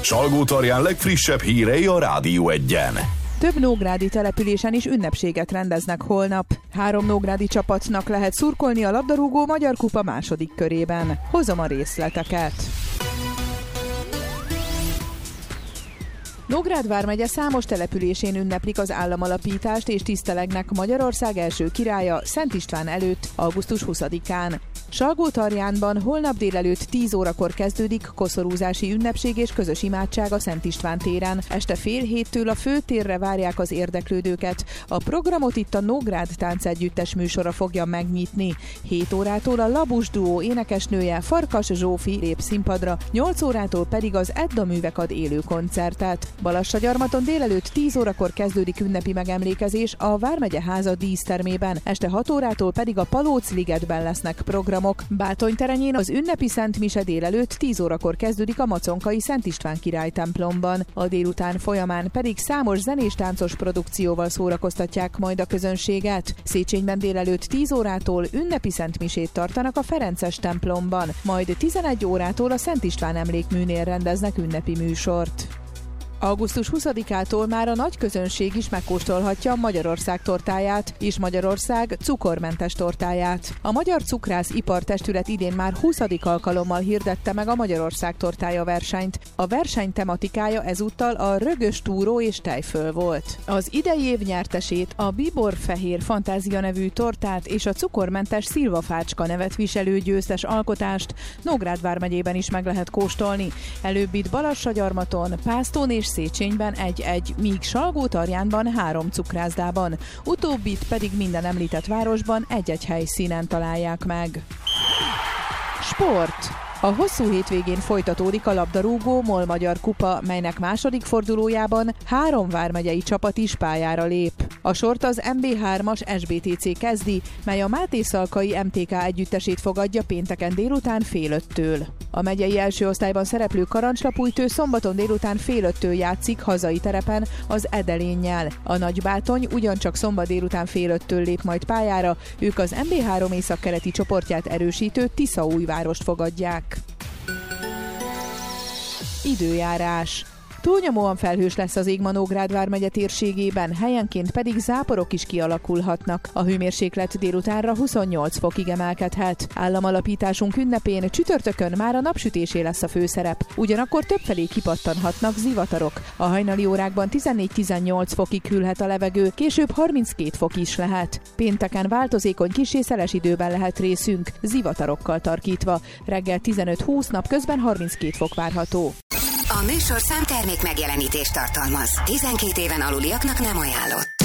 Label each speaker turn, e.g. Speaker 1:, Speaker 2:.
Speaker 1: Salgótarján legfrissebb hírei a Rádió Egyen.
Speaker 2: Több nógrádi településen is ünnepséget rendeznek holnap. 3 nógrádi csapatnak lehet szurkolni a labdarúgó Magyar Kupa második körében. Hozom a részleteket. Nógrád vármegye számos településén ünneplik az államalapítást és tisztelegnek Magyarország első királya Szent István előtt augusztus 20-án. Salgótarjánban holnap délelőtt 10 órakor kezdődik koszorúzási ünnepség és közös imádság a Szent István téren. Este fél héttől a főtérre várják az érdeklődőket. A programot itt a Nógrád táncegyüttes műsora fogja megnyitni. 7 órától a Labus duó énekesnője Farkas Zsófi lép színpadra, 8 órától pedig az Edda Művek ad élő koncertet. Balassagyarmaton délelőtt 10 órakor kezdődik ünnepi megemlékezés a Vármegye háza dísztermében, este 6 órától pedig a Palóc-ligetben lesznek programok. Bátonyterenyén az ünnepi Szent Mise délelőtt 10 órakor kezdődik a Maconkai Szent István király templomban. A délután folyamán pedig számos zenés-táncos produkcióval szórakoztatják majd a közönséget. Széchenyben délelőtt 10 órától ünnepi Szent Misét tartanak a Ferences templomban, majd 11 órától a Szent István emlékműnél rendeznek ünnepi műsort. Augusztus 20-ától már a nagy közönség is megkóstolhatja Magyarország tortáját és Magyarország cukormentes tortáját. A Magyar Cukrász Ipartestület idén már 20. alkalommal hirdette meg a Magyarország tortája versenyt. A verseny tematikája ezúttal a rögös túró és tejföl volt. Az idei év nyertesét, a Bíbor Fehér Fantázia nevű tortát és a cukormentes Szilvafácska nevet viselő győztes alkotást Nógrád vármegyében is meg lehet kóstolni. Előbb itt Balassagyarmaton, Pásztón és Széchenyben 1-1, míg Salgótarjánban 3 cukrászdában, utóbbit pedig minden említett városban egy-egy helyszínen találják meg. Sport. A hosszú hétvégén folytatódik a labdarúgó MOL Magyar Kupa, melynek második fordulójában 3 vármegyei csapat is pályára lép. A sort az MB3-as SBTC kezdi, mely a Mátészalkai MTK együttesét fogadja pénteken délután fél 5-től. A megyei első osztályban szereplő Karancslapújtő szombaton délután fél 5-től játszik hazai terepen az Edelénnyel. A Nagybátony ugyancsak szombat délután fél 5-től lép majd pályára, ők az MB3 északkeleti csoportját erősítő Tiszaújvárost fogadják. Időjárás. Túlnyomóan felhős lesz az ég ma Nógrád vármegye térségében, helyenként pedig záporok is kialakulhatnak. A hőmérséklet délutánra 28 fokig emelkedhet. Államalapításunk ünnepén csütörtökön már a napsütésé lesz a főszerep. Ugyanakkor többfelé kipattanhatnak zivatarok. A hajnali órákban 14-18 fokig hűlhet a levegő, később 32 fok is lehet. Pénteken változékony kissé szeles időben lehet részünk, zivatarokkal tarkítva. Reggel 15-20, napközben 32 fok várható.
Speaker 3: A műsorszám termék megjelenítést tartalmaz. 12 éven aluliaknak nem ajánlott.